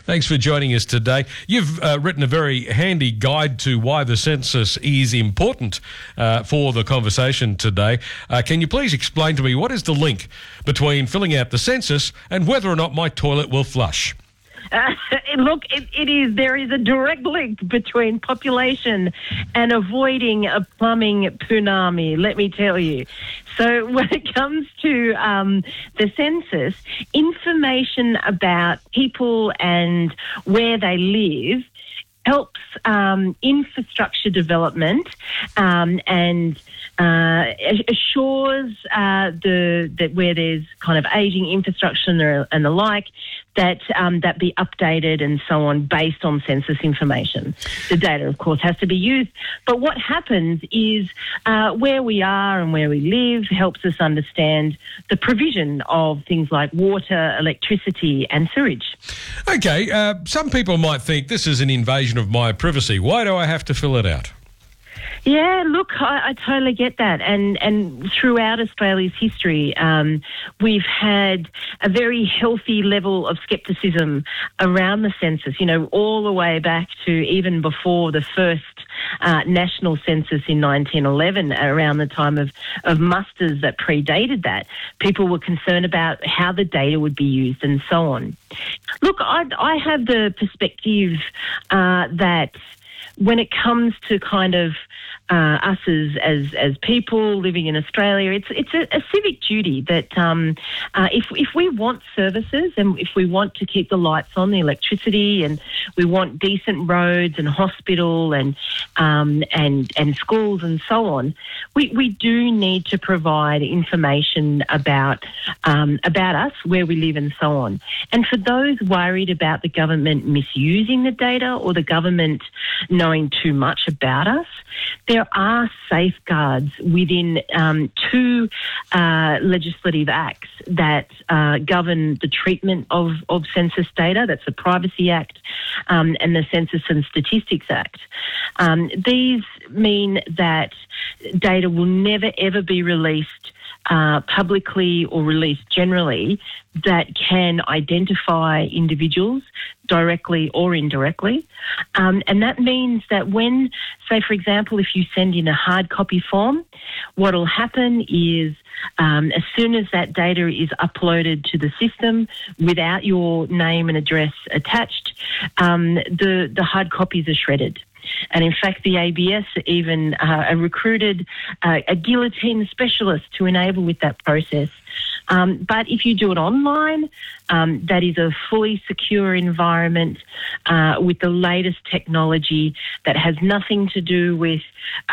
Thanks for joining us today. You've written a very handy guide to why the census is important for the conversation today. Can you please explain to me what is the link between filling out the census and whether or not my toilet will flush? Look, there is a direct link between population and avoiding a plumbing tsunami, let me tell you. So when it comes to the census, information about people and where they live helps infrastructure development and assures that where there's kind of ageing infrastructure and the like, that be updated and so on based on census information. The data, of course, has to be used. But what happens is where we are and where we live helps us understand the provision of things like water, electricity and sewage. Okay, some people might think this is an invasion of my privacy. Why do I have to fill it out? Yeah, look, I totally get that. And throughout Australia's history, we've had a very healthy level of scepticism around the census, all the way back to even before the first national census in 1911, around the time of musters that predated that. People were concerned about how the data would be used and so on. Look, I have the perspective that when it comes to kind of us as people living in Australia, it's a civic duty that if we want services and if we want to keep the lights on, the electricity, and we want decent roads and hospital and schools and so on, we do need to provide information about us, where we live and so on. And for those worried about the government misusing the data or the government knowing too much about us, there are safeguards within two legislative acts that govern the treatment of census data. That's the Privacy Act and the Census and Statistics Act. These mean that data will never, ever be released publicly or released generally that can identify individuals directly or indirectly. And that means that when, say, for example, if you send in a hard copy form, what will happen is as soon as that data is uploaded to the system without your name and address attached, the hard copies are shredded. And in fact, the ABS even recruited a guillotine specialist to enable with that process. But if you do it online, that is a fully secure environment with the latest technology that has nothing to do with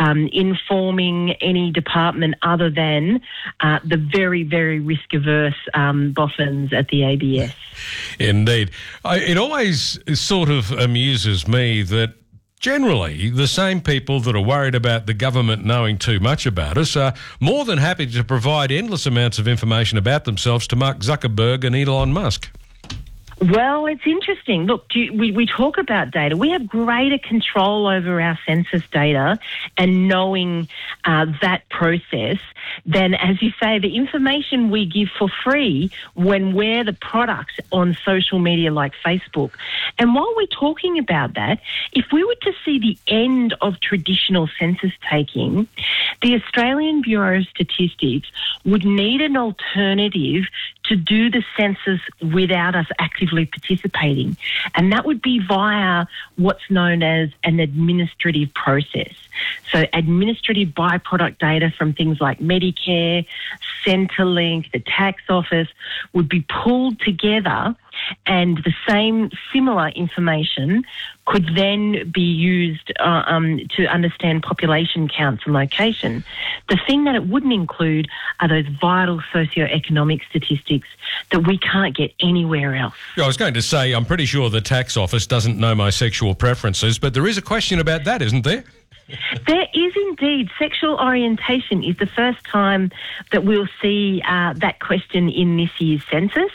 informing any department other than the very, very risk-averse boffins at the ABS. Indeed. It always sort of amuses me that generally, the same people that are worried about the government knowing too much about us are more than happy to provide endless amounts of information about themselves to Mark Zuckerberg and Elon Musk. Well, it's interesting. Look, we talk about data. We have greater control over our census data and knowing that process than, as you say, the information we give for free when we're the products on social media like Facebook. And while we're talking about that, if we were to see the end of traditional census taking, the Australian Bureau of Statistics would need an alternative to do the census without us actively participating. And that would be via what's known as an administrative process. So administrative byproduct data from things like Medicare, Centrelink, the tax office would be pulled together, and the same similar information could then be used to understand population counts and location. The thing that it wouldn't include are those vital socioeconomic statistics that we can't get anywhere else. I was going to say, I'm pretty sure the tax office doesn't know my sexual preferences, but there is a question about that, isn't there? There is indeed. Sexual orientation is the first time that we'll see that question in this year's census.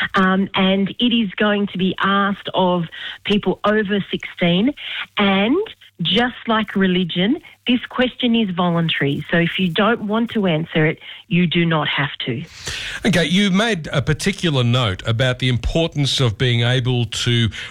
And it is going to be asked of people over 16. And just like religion, this question is voluntary. So if you don't want to answer it, you do not have to. Okay, you made a particular note about the importance of being able to